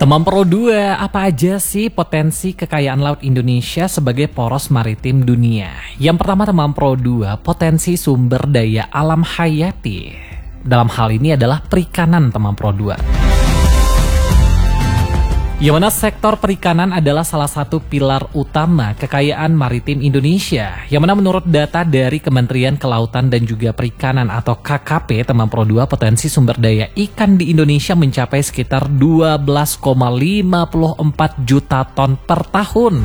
Teman Pro 2, apa aja sih potensi kekayaan laut Indonesia sebagai poros maritim dunia? Yang pertama teman Pro 2, potensi sumber daya alam hayati. Dalam hal ini adalah perikanan teman Pro 2. Yang mana sektor perikanan adalah salah satu pilar utama kekayaan maritim Indonesia. Yang mana menurut data dari Kementerian Kelautan dan juga Perikanan atau KKP, teman Pro 2, potensi sumber daya ikan di Indonesia mencapai sekitar 12,54 juta ton per tahun.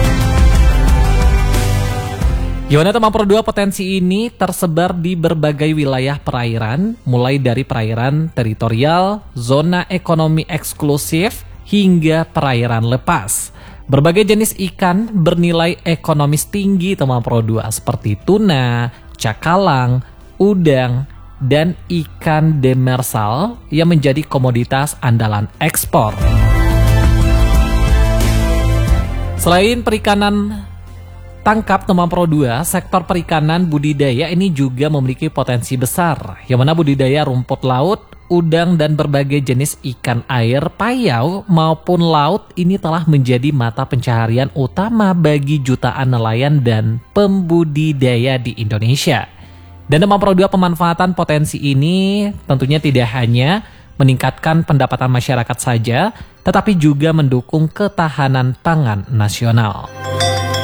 Yang mana teman Pro 2, potensi ini tersebar di berbagai wilayah perairan, mulai dari perairan teritorial, zona ekonomi eksklusif, hingga perairan lepas. Berbagai jenis ikan bernilai ekonomis tinggi teman Pro 2 seperti tuna, cakalang, udang, dan ikan demersal yang menjadi komoditas andalan ekspor. Selain perikanan tangkap teman Pro 2, sektor perikanan budidaya ini juga memiliki potensi besar, yang mana budidaya rumput laut, udang, dan berbagai jenis ikan air, payau maupun laut ini telah menjadi mata pencaharian utama bagi jutaan nelayan dan pembudidaya di Indonesia. Dan teman Pro 2, pemanfaatan potensi ini tentunya tidak hanya meningkatkan pendapatan masyarakat saja, tetapi juga mendukung ketahanan pangan nasional.